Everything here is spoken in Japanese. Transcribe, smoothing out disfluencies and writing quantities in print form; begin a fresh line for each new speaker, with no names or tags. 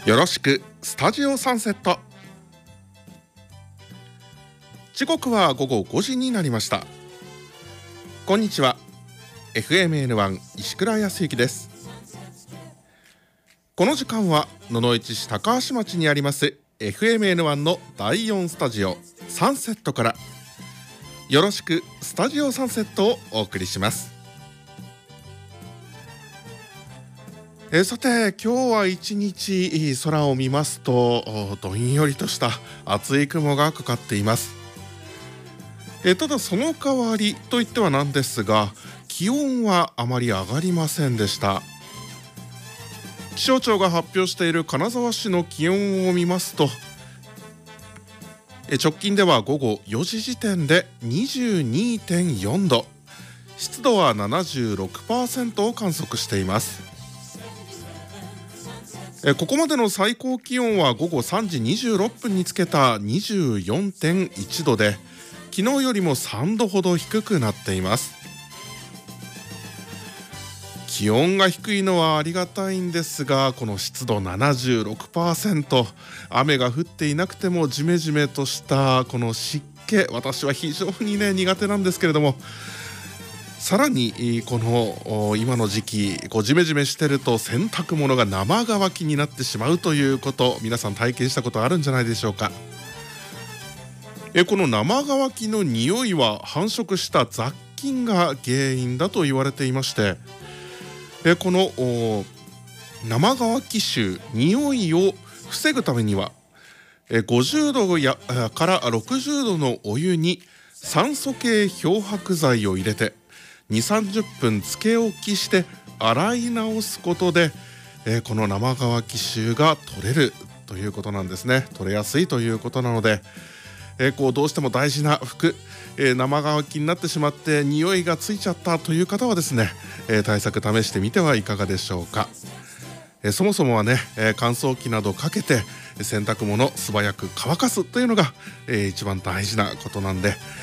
よろしくスタジオサンセット。時刻は午後5時になりました。こんにちは。 FMN1 石倉康之です。この時間は野々市市高橋町にあります FMN1 の第4スタジオサンセットからよろしくスタジオサンセットをお送りします。さて今日は一日空を見ますとどんよりとした厚い雲がかかっています。ただその代わりといってはなんですが気温はあまり上がりませんでした。気象庁が発表している金沢市の気温を見ますと直近では午後4時時点で 22.4 度、湿度は 76% を観測しています。ここまでの最高気温は午後3時26分につけた 24.1 度で昨日よりも3度ほど低くなっています。気温が低いのはありがたいんですが、この湿度 76%、 雨が降っていなくてもジメジメとしたこの湿気、私は非常に苦手なんですけれども、さらにこの今の時期ジメジメしてると洗濯物が生乾きになってしまうということ、皆さん体験したことあるんじゃないでしょうか。この生乾きの匂いは繁殖した雑菌が原因だと言われていまして、この生乾き臭、匂いを防ぐためには50度から60度のお湯に酸素系漂白剤を入れて2、30分つけ置きして洗い直すことで、この生乾き臭が取れるということなんですね。取れやすいということなので、どうしても大事な服、生乾きになってしまって匂いがついちゃったという方はですね、対策試してみてはいかがでしょうか。そもそもはね、乾燥機などかけて洗濯物素早く乾かすというのが、一番大事なことなんで、